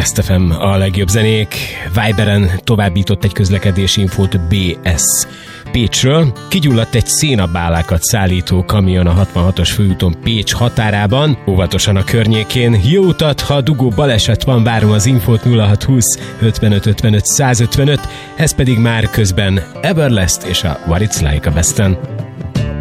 Best FM a legjobb zenék. Viberen továbbított egy közlekedési infót BS Pécsről. Kigyulladt egy szénabálákat szállító kamion a 66-os főúton Pécs határában, óvatosan a környékén. Jó utat, ha dugó baleset van, várom az infót 0620 55 55 155, ez pedig már közben Everlast és a What It's Like a Besten.